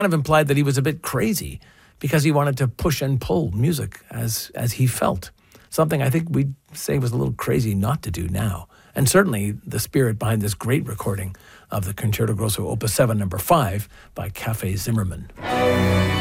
of implied that he was a bit crazy because he wanted to push and pull music as he felt. Something I think we'd say was a little crazy not to do now. And certainly the spirit behind this great recording of the Concerto Grosso Opus 7 No. 5 by Cafe Zimmerman.